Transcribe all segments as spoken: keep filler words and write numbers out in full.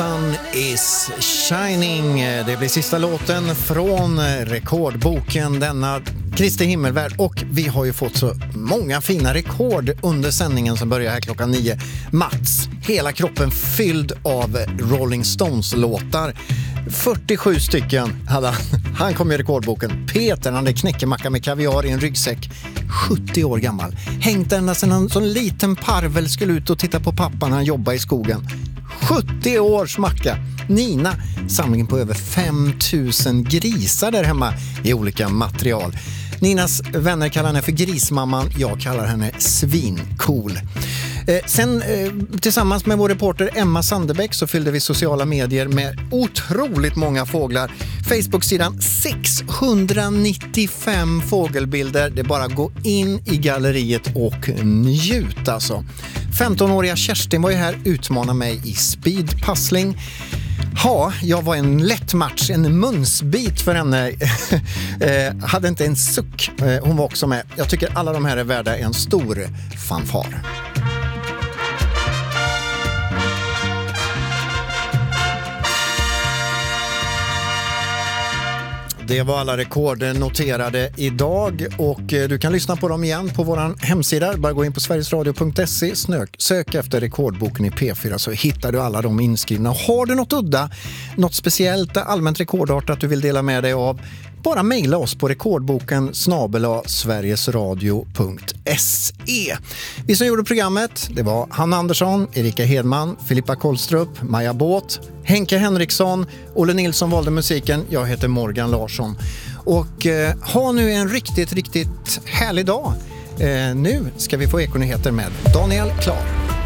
Sun is shining. Det blir sista låten från rekordboken denna Kristi himmelvärld, och vi har ju fått så många fina rekord under sändningen som börjar här klockan nio. Mats, hela kroppen fylld av Rolling Stones-låtar. fyrtiosju stycken hade han. Han kom i rekordboken. Peter, han hade knäckemacka med kaviar i en ryggsäck. sjuttio år gammal. Hängt ända sedan han som liten parvel skulle ut och titta på pappan när han jobbade i skogen. sjuttio års macka. Nina, samlingen på över fem tusen grisar där hemma i olika material. Ninas vänner kallar henne för grismamman. Jag kallar henne svincool. Eh, sen eh, tillsammans med vår reporter Emma Sanderbäck så fyllde vi sociala medier med otroligt många fåglar. Facebook-sidan sexhundranittiofem fågelbilder. Det är bara att gå in i galleriet och njuta alltså. femtonåriga Kerstin var ju här, utmanade mig i speedpassling. Ja, jag var en lätt match, en munsbit för henne. eh, hade inte en suck. Eh, hon var också med. Jag tycker alla de här är värda en stor fanfar. Det var alla rekord noterade idag, och du kan lyssna på dem igen på vår hemsida. Bara gå in på sverigesradio punkt se, sök efter rekordboken i P fyra så hittar du alla de inskrivna. Har du något udda, något speciellt, allmänt rekordart att du vill dela med dig av, bara mejla oss på rekordboken snabel-a sverigesradio punkt se. Vi som gjorde programmet, det var Hanna Andersson, Erika Hedman, Filippa Kollstrup, Maja Båt, Henke Henriksson, Olle Nilsson valde musiken. Jag heter Morgan Larsson. Och eh, ha nu en riktigt, riktigt härlig dag. Eh, nu ska vi få Ekonyheter med Daniel Klar.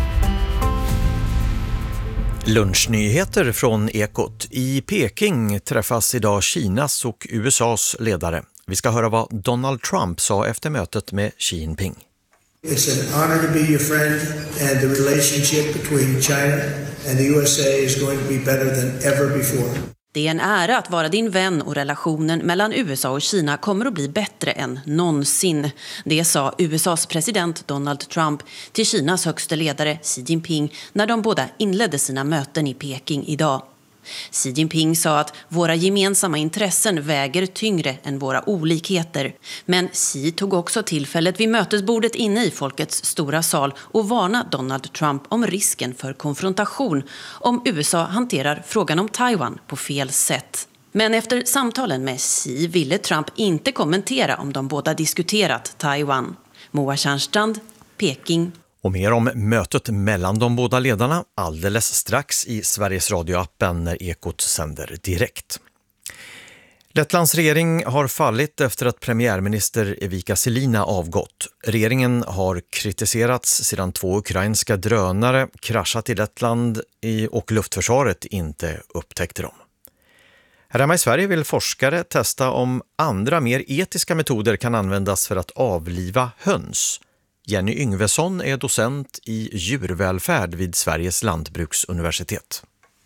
Lunchnyheter från Ekot. I Peking träffas idag Kinas och U S A:s ledare. Vi ska höra vad Donald Trump sa efter mötet med Xi Jinping. It's an honor to be your friend, and the relationship between China and the U S A is going to be better than ever before. Det är en ära att vara din vän, och relationen mellan U S A och Kina kommer att bli bättre än någonsin. Det sa U S A:s president Donald Trump till Kinas högste ledare Xi Jinping när de båda inledde sina möten i Peking idag. Xi Jinping sa att våra gemensamma intressen väger tyngre än våra olikheter. Men Xi tog också tillfället vid mötesbordet inne i folkets stora sal och varnade Donald Trump om risken för konfrontation om U S A hanterar frågan om Taiwan på fel sätt. Men efter samtalen med Xi ville Trump inte kommentera om de båda diskuterat Taiwan. Moa Tjärnstrand, Peking. Och mer om mötet mellan de båda ledarna alldeles strax i Sveriges radioappen när Ekot sänder direkt. Lettlands regering har fallit efter att premiärminister Evika Selina avgått. Regeringen har kritiserats sedan två ukrainska drönare kraschat i Lettland och luftförsvaret inte upptäckte dem. Här hemma i Sverige vill forskare testa om andra mer etiska metoder kan användas för att avliva höns. Jenny Yngvesson är docent i djurvälfärd vid Sveriges lantbruksuniversitet.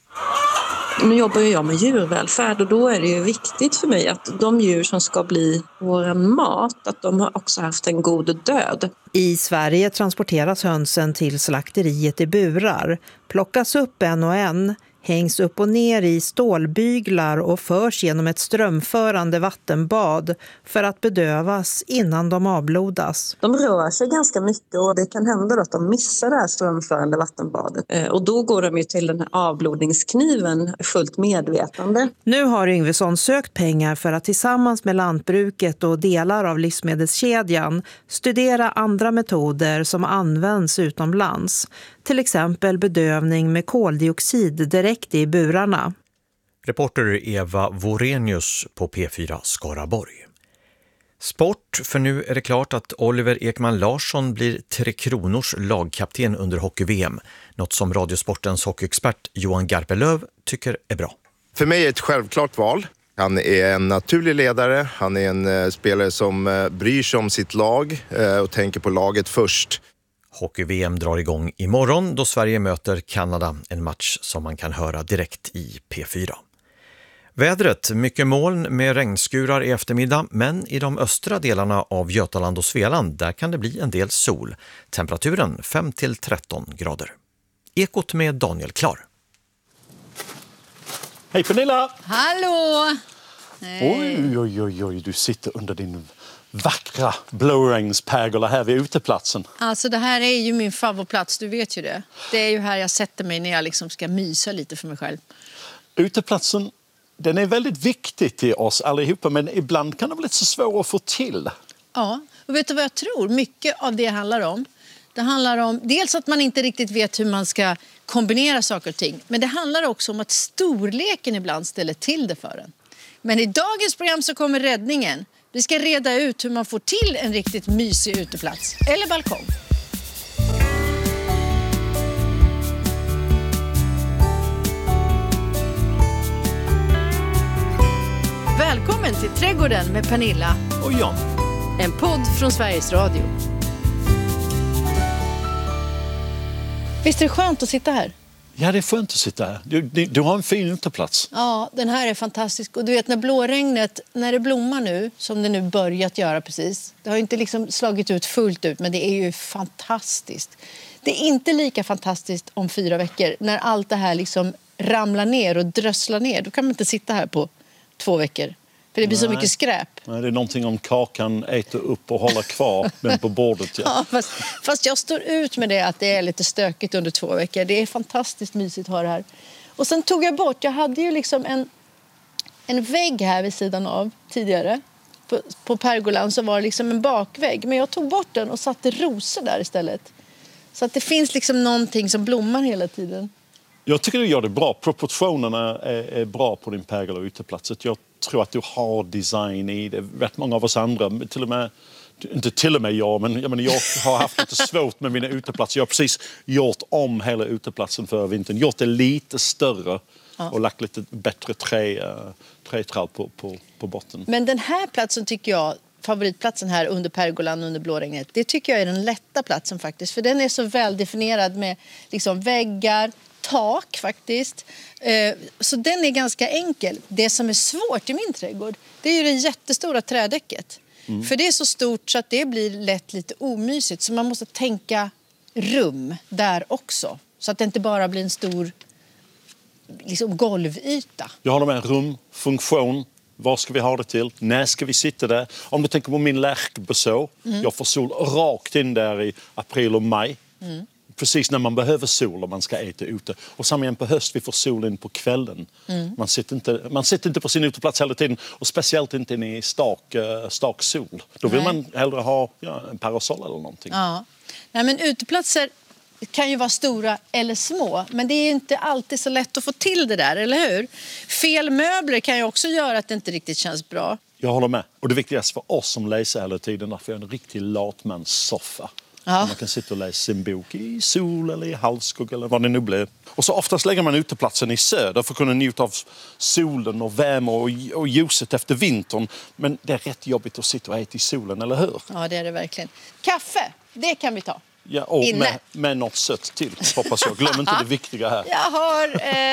Nu jobbar jag med djurvälfärd, och då är det ju viktigt för mig att de djur som ska bli vår mat, att de har också haft en god död. I Sverige transporteras hönsen till slakteriet i burar, plockas upp en och en, hängs upp och ner i stålbyglar och förs genom ett strömförande vattenbad för att bedövas innan de avblodas. De rör sig ganska mycket, och det kan hända att de missar det här strömförande vattenbadet. Och då går de ju till den här avblodningskniven fullt medvetande. Nu har Yngvesson sökt pengar för att tillsammans med lantbruket och delar av livsmedelskedjan studera andra metoder som används utomlands. Till exempel bedövning med koldioxid direkt i burarna. Reporter Eva Vorenius på P fyra Skaraborg. Sport, för nu är det klart att Oliver Ekman Larsson blir Tre Kronors lagkapten under hockey-V M. Något som Radiosportens hockeyexpert Johan Garpelöv tycker är bra. För mig är det ett självklart val. Han är en naturlig ledare, han är en uh, spelare som uh, bryr sig om sitt lag uh, och tänker på laget först. Hockey-V M drar igång imorgon då Sverige möter Kanada, en match som man kan höra direkt i P fyra. Vädret, mycket moln med regnskurar i eftermiddag, men i de östra delarna av Götaland och Svealand där kan det bli en del sol. Temperaturen fem till tretton grader. Ekot med Daniel Klar. Hej Pernilla! Hallå! Oj, oj, oj, oj, du sitter under din vackra blåregnspergola här vid uteplatsen. Alltså det här är ju min favoritplats, du vet ju det. Det är ju här jag sätter mig när jag liksom ska mysa lite för mig själv. Uteplatsen, den är väldigt viktig till oss allihopa, men ibland kan det vara lite så svår att få till. Ja, och vet du vad jag tror? Mycket av det handlar om. Det handlar om dels att man inte riktigt vet hur man ska kombinera saker och ting. Men det handlar också om att storleken ibland ställer till det för en. Men i dagens program så kommer räddningen. Vi ska reda ut hur man får till en riktigt mysig uteplats eller balkong. Välkommen till Trädgården med Pernilla och John. En podd från Sveriges Radio. Visst är det skönt att sitta här? Ja, det är skönt att sitta här. Du, du, du har en fin uteplats. Ja, den här är fantastisk. Och du vet, när blåregnet, när det blommar nu, som det nu börjat göra precis. Det har ju inte liksom slagit ut fullt ut, men det är ju fantastiskt. Det är inte lika fantastiskt om fyra veckor. När allt det här liksom ramlar ner och drösslar ner. Då kan man inte sitta här på två veckor. För det blir Nej. så mycket skräp. Nej, det är någonting om kakan äter upp och håller kvar den på bordet. Ja. Ja, fast, fast jag står ut med det att det är lite stökigt under två veckor. Det är fantastiskt mysigt att ha det här. Och sen tog jag bort, jag hade ju liksom en, en vägg här vid sidan av tidigare. På, på pergolan så var det liksom en bakvägg. Men jag tog bort den och satte rosor där istället. Så att det finns liksom någonting som blommar hela tiden. Jag tycker du gör det bra. Proportionerna är, är bra på din pergola och uteplats. Jag tror att du har design i det. Rätt många av oss andra, till och med, inte till och med jag, men jag, menar, jag har haft lite svårt med mina uteplatser. Jag har precis gjort om hela uteplatsen för vintern. Gjort det lite större ja. och lagt lite bättre trä, trätrall på, på, på botten. Men den här platsen tycker jag, favoritplatsen här under pergolan under blåregnet, det tycker jag är den lätta platsen faktiskt. För den är så väldefinierad med liksom väggar, tak faktiskt. Så den är ganska enkel. Det som är svårt i min trädgård, det är ju det jättestora trädäcket. Mm. För det är så stort så att det blir lätt lite omysigt. Så man måste tänka rum där också. Så att det inte bara blir en stor liksom, golvyta. Jag har med rum, funktion. Vad ska vi ha det till? När ska vi sitta där? Om du tänker på min lärkbeså. Mm. Jag får sol rakt in där i april och maj. Mm. Precis när man behöver sol och man ska äta ute. Och samma igen på höst, vi får solen på kvällen. Mm. Man, sitter inte, man sitter inte på sin uteplats hela tiden. Och speciellt inte inne i stark, stark sol. Då vill Nej. man hellre ha ja, en parasoll eller någonting. Ja. Nej, men uteplatser kan ju vara stora eller små. Men det är inte alltid så lätt att få till det där, eller hur? Fel möbler kan ju också göra att det inte riktigt känns bra. Jag håller med. Och det viktigaste för oss som läser hela tiden är att vi har en riktig latmanssoffa. Ja. Man kan sitta och läsa sin bok i sol eller i halvskugga eller vad det nu blir. Och så oftast lägger man uteplatsen i söder för att kunna njuta av solen och värme och, och ljuset efter vintern. Men det är rätt jobbigt att sitta och äta i solen, eller hur? Ja, det är det verkligen. Kaffe, det kan vi ta. Ja, och med, med något sött till, hoppas jag. Glöm inte det viktiga här. Jag har... Eh...